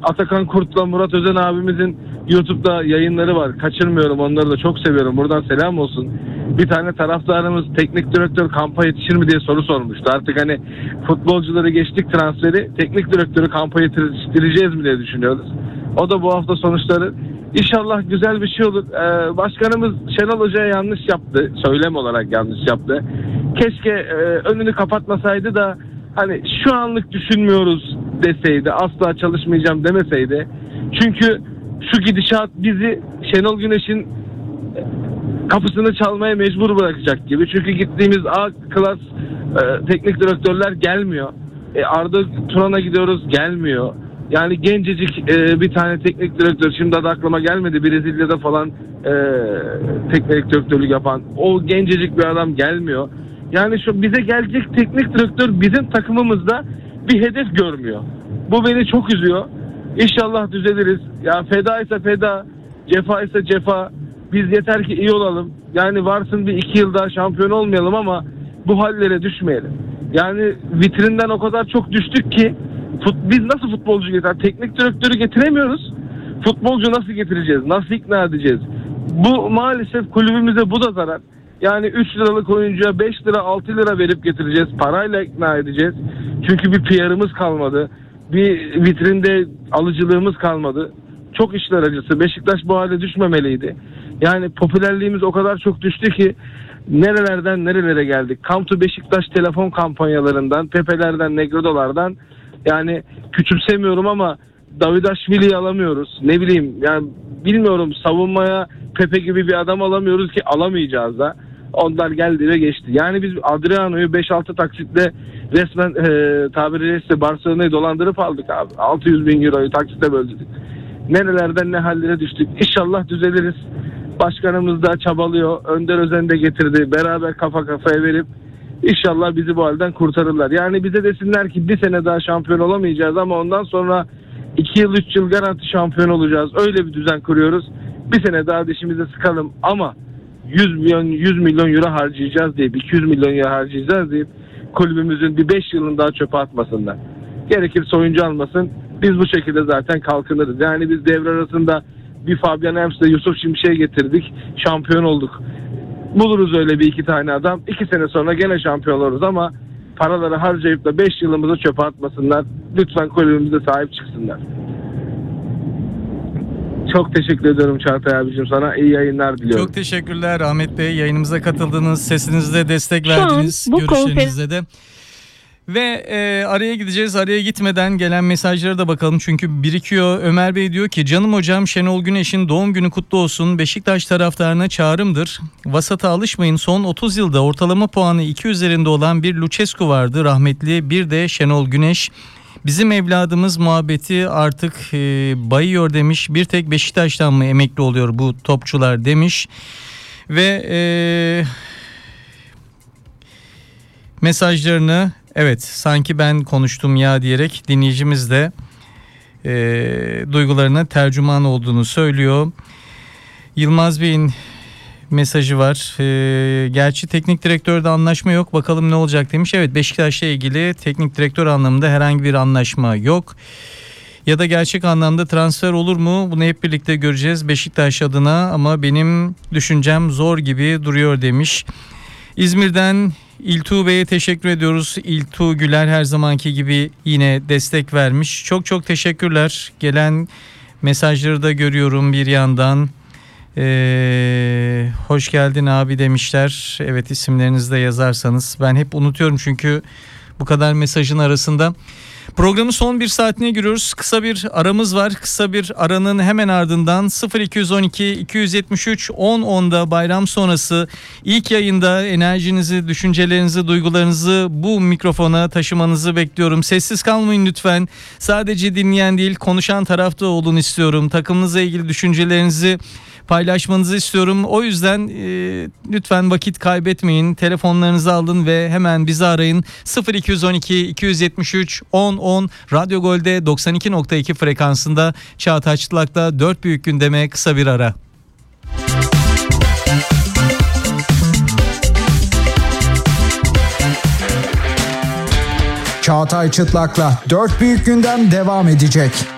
Atakan Kurt'la Murat Özen abimizin YouTube'da yayınları var. Kaçırmıyorum, onları da çok seviyorum. Buradan selam olsun. Bir tane taraftarımız teknik direktör kampa yetişir mi diye soru sormuştu. Artık hani futbolcuları geçtik transferi, teknik direktörü kampa yetiştireceğiz mi diye düşünüyoruz. O da bu hafta sonuçları. İnşallah güzel bir şey olur. Başkanımız Şenol Hoca'ya yanlış yaptı. Söylem olarak yanlış yaptı. Keşke önünü kapatmasaydı da hani şu anlık düşünmüyoruz deseydi, asla çalışmayacağım demeseydi. Çünkü şu gidişat bizi Şenol Güneş'in kapısını çalmaya mecbur bırakacak gibi. Çünkü gittiğimiz A klas teknik direktörler gelmiyor. Arda Turan'a gidiyoruz, gelmiyor. Yani gencecik bir tane teknik direktör, şimdi adı aklıma gelmedi, Brezilya'da falan teknik direktörlük yapan o gencecik bir adam gelmiyor. Yani şu bize gelecek teknik direktör bizim takımımızda bir hedef görmüyor. Bu beni çok üzüyor. İnşallah düzeliriz. Ya feda ise feda, cefa ise cefa. Biz yeter ki iyi olalım. Yani varsın bir 2 yıl daha şampiyon olmayalım ama bu hallere düşmeyelim. Yani vitrinden o kadar çok düştük ki biz nasıl futbolcu getirelim? Teknik direktörü getiremiyoruz. Futbolcu nasıl getireceğiz? Nasıl ikna edeceğiz? Bu maalesef kulübümüze bu da zarar. Yani 3 liralık oyuncuya 5 lira 6 lira verip getireceğiz. Parayla ikna edeceğiz. Çünkü bir PR'ımız kalmadı. Bir vitrinde alıcılığımız kalmadı. Çok işler acısı. Beşiktaş bu hale düşmemeliydi. Yani popülerliğimiz o kadar çok düştü ki nerelerden nerelere geldik. Come to Beşiktaş telefon kampanyalarından, Pepe'lerden, Negro'lardan, yani küçümsemiyorum ama Davidaşvili'yi alamıyoruz. Ne bileyim yani bilmiyorum, savunmaya Pepe gibi bir adam alamıyoruz ki alamayacağız da. Onlar geldi ve geçti. Yani biz Adriano'yu 5-6 taksitle resmen tabiri caizse Barcelona'yı dolandırıp aldık abi. 600 bin euroyu taksite böldük. Nerelerden ne hallere düştük. İnşallah düzeliriz. Başkanımız da çabalıyor. Önder Özen de getirdi. Beraber kafa kafaya verip İnşallah bizi bu halden kurtarırlar. Yani bize desinler ki bir sene daha şampiyon olamayacağız ama ondan sonra 2 yıl 3 yıl garanti şampiyon olacağız. Öyle bir düzen kuruyoruz. Bir sene daha dişimize sıkalım ama 100 milyon euro harcayacağız deyip 200 milyon euro harcayacağız deyip kulübümüzün bir 5 yılını daha çöpe atmasınlar. Gerekirse oyuncu almasın. Biz bu şekilde zaten kalkınırız. Yani biz devre arasında bir Fabian Hems'le Yusuf Şimşek'i getirdik. Şampiyon olduk. Buluruz öyle bir 2 tane adam. 2 sene sonra gene şampiyon oluruz ama paraları harcayıp da 5 yılımızı çöpe atmasınlar. Lütfen kulübümüze sahip çıksınlar. Çok teşekkür ediyorum Çağatay abicim, sana. İyi yayınlar diliyorum. Çok teşekkürler Ahmet Bey. Yayınımıza katıldınız. Sesinizde destek verdiniz. Görüşlerinizde de. Ve araya gideceğiz. Araya gitmeden gelen mesajlara da bakalım çünkü birikiyor. Ömer Bey diyor ki canım hocam Şenol Güneş'in doğum günü kutlu olsun. Beşiktaş taraftarına çağrımdır. Vasata alışmayın. Son 30 yılda ortalama puanı 2 üzerinde olan bir Lucescu vardı rahmetli. Bir de Şenol Güneş. Bizim evladımız muhabbeti artık bayıyor demiş. Bir tek Beşiktaş'tan mı emekli oluyor bu topçular demiş. Ve mesajlarını evet sanki ben konuştum ya diyerek dinleyicimiz de duygularına tercüman olduğunu söylüyor. Yılmaz Bey'in mesajı var. Gerçi teknik direktörde anlaşma yok. Bakalım ne olacak demiş. Evet, Beşiktaş'la ilgili teknik direktör anlamında herhangi bir anlaşma yok. Ya da gerçek anlamda transfer olur mu? Bunu hep birlikte göreceğiz Beşiktaş adına ama benim düşüncem zor gibi duruyor demiş. İzmir'den İltuğ Bey'e teşekkür ediyoruz. İltuğ Güler her zamanki gibi yine destek vermiş. Çok çok teşekkürler. Gelen mesajları da görüyorum bir yandan. Hoş geldin abi demişler. Evet, isimlerinizi de yazarsanız. Ben hep unutuyorum çünkü bu kadar mesajın arasında. Programın son bir saatine giriyoruz. Kısa bir aramız var. Kısa bir aranın hemen ardından 0212 273 10.10'da bayram sonrası ilk yayında enerjinizi, düşüncelerinizi, duygularınızı bu mikrofona taşımanızı bekliyorum. Sessiz kalmayın lütfen. Sadece dinleyen değil, konuşan tarafta olun istiyorum. Takımınızla ilgili düşüncelerinizi paylaşmanızı istiyorum. O yüzden lütfen vakit kaybetmeyin. Telefonlarınızı alın ve hemen bizi arayın. 0212 273 10.10 Radyo Gol'de 92.2 frekansında Çağatay Çıtlak'ta 4 büyük gündeme kısa bir ara. Çağatay Çıtlak'la 4 büyük gündem devam edecek.